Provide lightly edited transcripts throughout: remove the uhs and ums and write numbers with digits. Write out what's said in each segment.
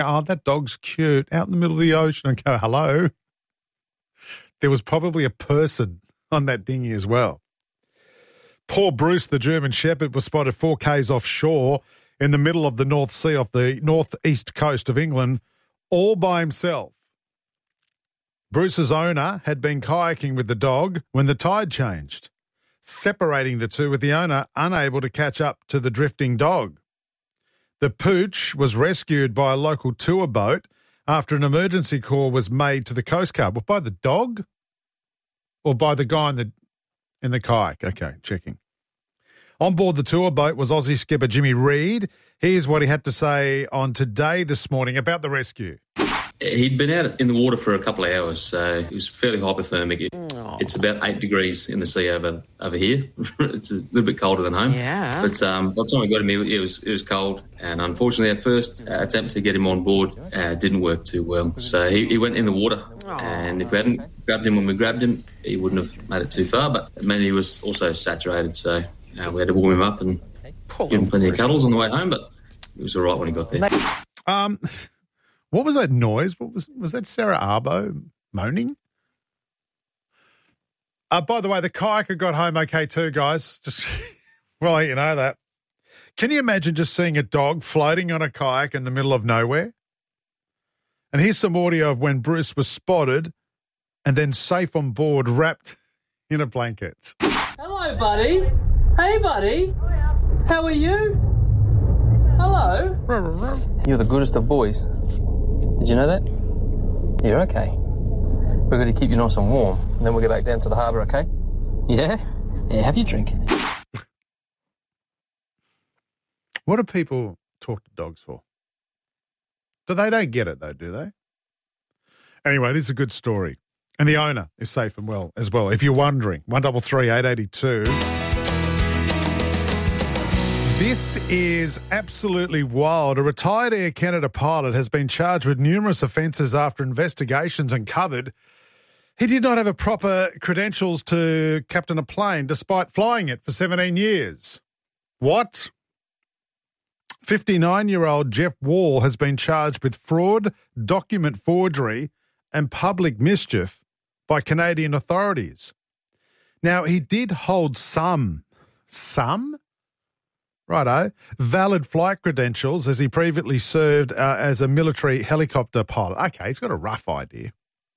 oh, that dog's cute, out in the middle of the ocean, and go, hello. There was probably a person on that dinghy as well. Poor Bruce, the German Shepherd, was spotted 4 k's offshore in the middle of the North Sea off the northeast coast of England, all by himself. Bruce's owner had been kayaking with the dog when the tide changed, separating the two, with the owner unable to catch up to the drifting dog. The pooch was rescued by a local tour boat after an emergency call was made to the Coast Guard. Well, by the dog or by the guy in the kayak? Okay, checking. On board the tour boat was Aussie skipper Jimmy Reid. Here's what he had to say on Today this morning about the rescue. He'd been out in the water for a couple of hours, so it was fairly hypothermic. It's about 8 degrees in the sea over here. It's a little bit colder than home. Yeah. But by the time we got him, it was cold. And unfortunately, our first attempt to get him on board didn't work too well. So he went in the water. And if we hadn't grabbed him when we grabbed him, he wouldn't have made it too far. But it meant he was also saturated, so we had to warm him up and give him plenty of cuddles on the way home. But it was all right when he got there. What was that noise? Was that Sarah Arbo moaning? By the way, the kayaker got home okay too, guys. Just well, you know that. Can you imagine just seeing a dog floating on a kayak in the middle of nowhere? And here's some audio of when Bruce was spotted and then safe on board, wrapped in a blanket. Hello, buddy. Hey, buddy. How are you? Hello. You're the goodest of boys. Did you know that? You're okay. We're going to keep you nice and warm, and then we'll get back down to the harbour, okay? Yeah? Yeah, have your drink. What do people talk to dogs for? They don't get it, though, do they? Anyway, it is a good story. And the owner is safe and well as well. If you're wondering, 133 882. This is absolutely wild. A retired Air Canada pilot has been charged with numerous offences after investigations uncovered he did not have a proper credentials to captain a plane despite flying it for 17 years. What? 59-year-old Jeff Wall has been charged with fraud, document forgery and public mischief by Canadian authorities. Now, he did hold some valid flight credentials as he previously served as a military helicopter pilot. Okay, he's got a rough idea.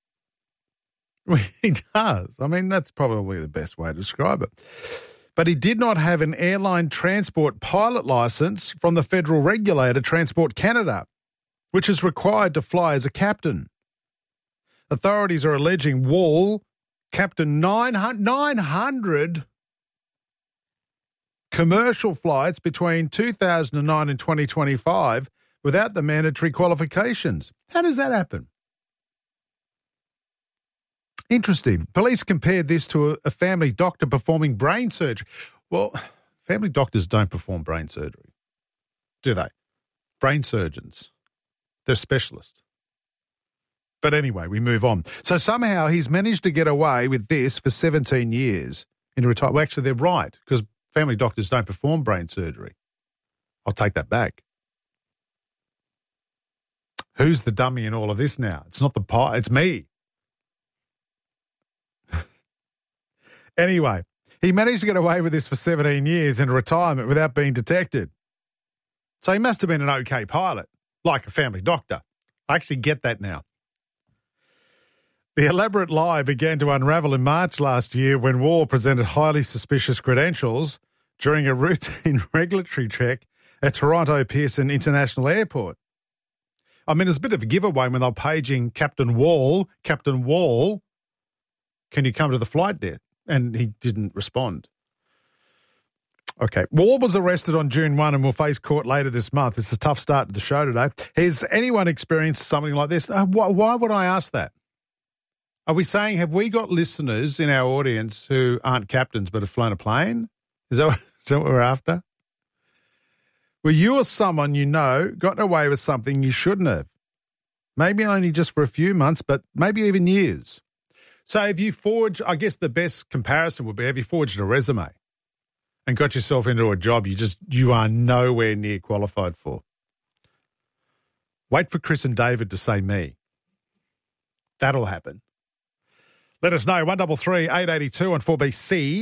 He does. I mean, that's probably the best way to describe it. But he did not have an airline transport pilot licence from the federal regulator, Transport Canada, which is required to fly as a captain. Authorities are alleging Wall captained 900 commercial flights between 2009 and 2025 without the mandatory qualifications. How does that happen? Interesting. Police compared this to a family doctor performing brain surgery. Well, family doctors don't perform brain surgery, do they? Brain surgeons. They're specialists. But anyway, we move on. So somehow he's managed to get away with this for 17 years in retirement. Well, actually, they're right, because family doctors don't perform brain surgery. I'll take that back. Who's the dummy in all of this now? It's not the pilot, it's me. Anyway, he managed to get away with this for 17 years in retirement without being detected. So he must have been an okay pilot, like a family doctor. I actually get that now. The elaborate lie began to unravel in March last year when Wall presented highly suspicious credentials during a routine regulatory check at Toronto Pearson International Airport. I mean, it's a bit of a giveaway when they were paging Captain Wall, can you come to the flight deck? And he didn't respond. Okay. Wall was arrested on June 1 and will face court later this month. It's a tough start to the show today. Has anyone experienced something like this? Why would I ask that? Are we saying, have we got listeners in our audience who aren't captains but have flown a plane? Is that what we're after? Well, you or someone you know got away with something you shouldn't have. Maybe only just for a few months, but maybe even years. So if you forge, I guess the best comparison would be, have you forged a resume and got yourself into a job you are nowhere near qualified for? Wait for Chris and David to say me. That'll happen. Let us know, 133 882 on 4BC.